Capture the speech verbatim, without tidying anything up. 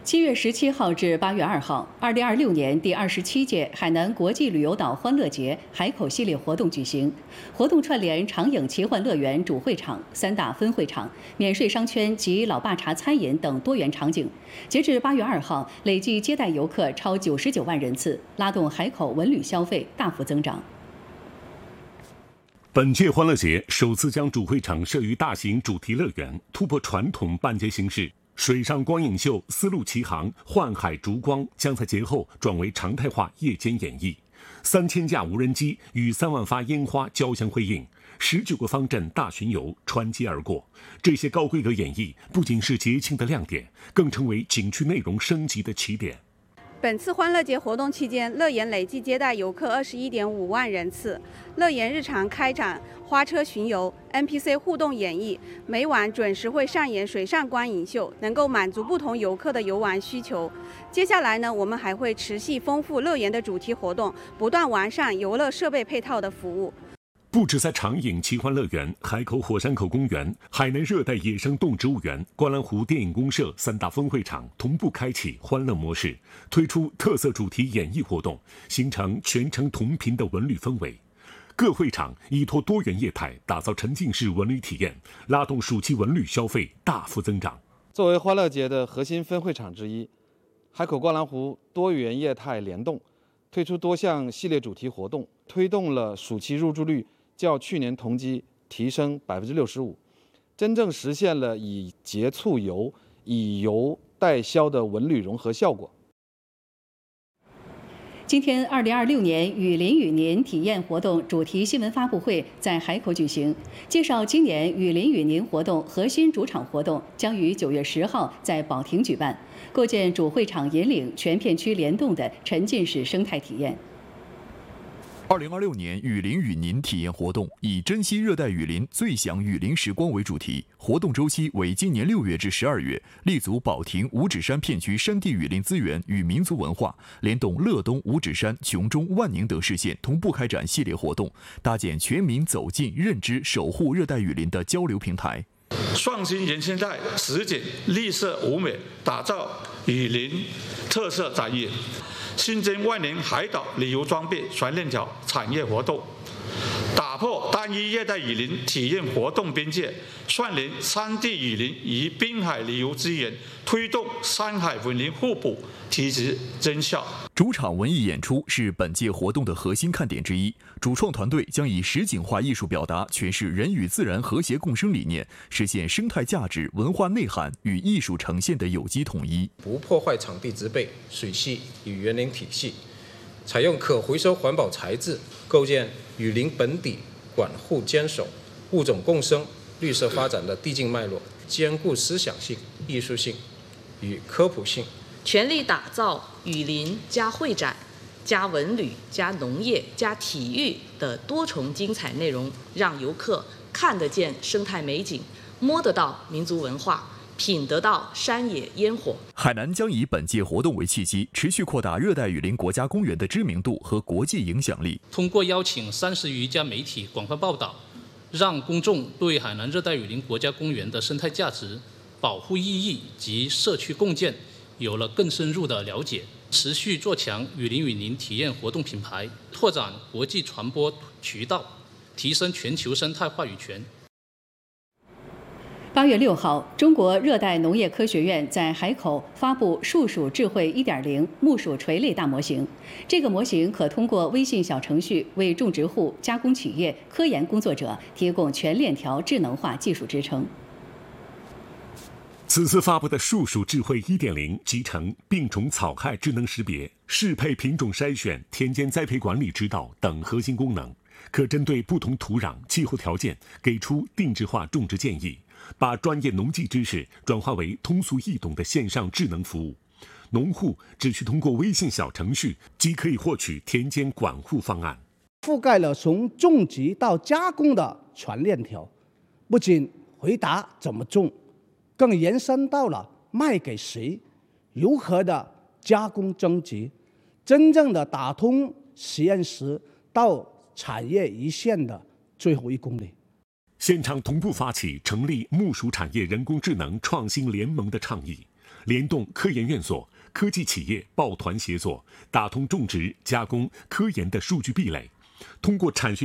七月十七号至八月二号，二零二六年第二十七届海南国际旅游岛欢乐节海口系列活动举行。活动串联长影奇幻乐园主会场、三大分会场、免税商圈及老爸茶餐饮等多元场景。截至八月二号，累计接待游客超九十九万人次，拉动海口文旅消费大幅增长。 本届欢乐节首次将主会场设于大型主题乐园，突破传统办节形式。水上光影秀、丝路奇航、幻海烛光将在节后转为常态化夜间演绎，三千架无人机与三万发烟花交相辉映，十九个方阵大巡游穿街而过。这些高规格演绎不仅是节庆的亮点，更成为景区内容升级的起点。 本次欢乐节活动期间，乐园累计接待游客二十一点五万人次。乐园日常开展花车巡游、N P C 互动演绎，每晚准时会上演水上观影秀，能够满足不同游客的游玩需求。接下来呢，我们还会持续丰富乐园的主题活动，不断完善游乐设备配套的服务。 不止在长影奇幻乐园、海口火山口公园、海南热带野生动植物园、观澜湖电影公社三大分会场同步开启欢乐模式，推出特色主题演艺活动，形成全程同频的文旅氛围。各会场依托多元业态，打造沉浸式文旅体验，拉动暑期文旅消费大幅增长。 作为欢乐节的核心分会场之一，海口观澜湖多元业态联动，推出多项系列主题活动，推动了暑期入住率较去年同期提升百分之六十五，真正实现了以节促游、以游代销的文旅融合效果。 今天，二零二六年雨林与您体验活动主题新闻发布会在海口举行，介绍今年雨林与您活动核心主场活动将于九月十号在保亭举办，构建主会场引领全片区联动的沉浸式生态体验。 二零二六年雨林与您体验活动以珍惜热带雨林、最享雨林时光为主题，活动周期为今年六月至十二月，立足保亭、五指山片区山地雨林资源与民族文化，联动乐东、五指山、琼中、万宁等市县同步开展系列活动，搭建全民走进、认知、守护热带雨林的交流平台。 创新原生态实景绿色舞美，打造雨林特色展演。新增万年海岛旅游装备全链条产业活动，打破单一热带雨林体验活动边界，串联山地雨林与滨海旅游资源，推动山海文林互补，提质增效。 主场文艺演出是本届活动的核心看点之一，主创团队将以实景化艺术表达诠释人与自然和谐共生理念，实现生态价值、文化内涵与艺术呈现的有机统一。 不破坏场地植被、水系与园林体系，采用可回收环保材质，构建雨林本底管护坚守、物种共生、绿色发展的递进脉络，兼顾思想性、艺术性与科普性， 全力打造雨林加会展加文旅加农业加体育的多重精彩内容，让游客看得见生态美景，摸得到民族文化，品得到山野烟火。 海南将以本届活动为契机，持续扩大热带雨林国家公园的知名度和国际影响力。 通过邀请三十余家媒体广泛报道，让公众对海南热带雨林国家公园的生态价值、保护意义及社区共建有了更深入的了解。持续做强雨林与您体验活动品牌，拓展国际传播渠道，提升全球生态话语权。 八月六号，中国热带农业科学院在海口发布树鼠智慧 一点零 木薯垂类大模型。这个模型可通过微信小程序为种植户、加工企业、科研工作者提供全链条智能化技术支撑。 此次发布的树鼠智慧 一点零 集成病虫草害智能识别、适配品种筛选、田间栽培管理指导等核心功能，可针对不同土壤、气候条件给出定制化种植建议，把专业农技知识转化为通俗易懂的线上智能服务。农户只需通过微信小程序即可以获取田间管护方案， 覆盖了从种植到加工的全链条，不仅回答怎么种，更延伸到了卖给谁、如何的加工征集，真正的打通实验室到产业一线的最后一公里。 现场同步发起成立木薯产业人工智能创新联盟的倡议， 联动科研院所、科技企业抱团协作，打通种植、加工、科研的数据壁垒，通过产学